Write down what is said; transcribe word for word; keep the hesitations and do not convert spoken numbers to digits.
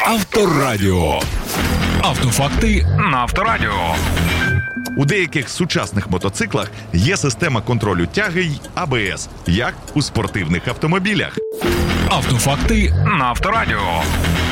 Авторадіо. Автофакти на Авторадіо. У деяких сучасних мотоциклах є система контролю тяги й А Б С, як у спортивних автомобілях. Автофакти на Авторадіо.